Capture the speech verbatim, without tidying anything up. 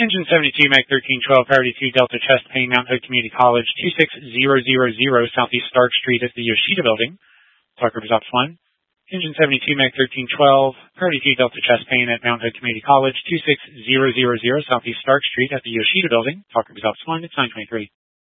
Engine seventy-two, Mag thirteen twelve, priority two, Delta chest pain, Mount Hood Community College, two six zero zero zero, Southeast Stark Street at the Yoshida Building. Talk Group is Ops one. Engine seventy-two, Mag thirteen twelve, priority two, Delta chest pain at Mount Hood Community College, two six zero zero zero, Southeast Stark Street at the Yoshida Building. Talk Group is Ops one. It's nine twenty-three.